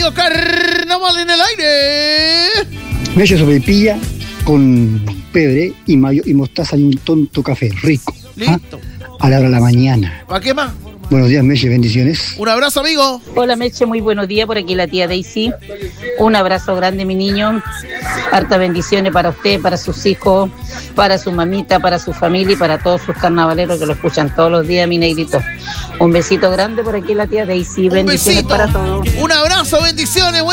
Radio Carnaval en el aire. Meche sopaipilla con pebre y mayo y mostaza y un tonto café rico. Listo. A la hora de la mañana. ¿Para qué más? Buenos días, Meche, bendiciones. Un abrazo, amigo. Hola, Meche, muy buenos días, por aquí la tía Daisy. Un abrazo grande, mi niño. Hartas bendiciones para usted, para sus hijos, para su mamita, para su familia y para todos sus carnavaleros que lo escuchan todos los días, mi negrito. Un besito grande por aquí la tía Daisy. Bendiciones para todos. Un abrazo, bendiciones.